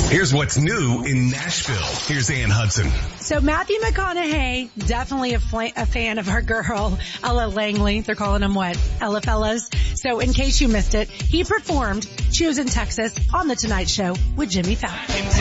Here's what's new in Nashville. Here's Ann Hudson. So Matthew McConaughey, definitely a fan of our girl, Ella Langley. They're calling him what? Ella Fellas. So in case you missed it, he performed. She was in Texas on The Tonight Show with Jimmy Fallon.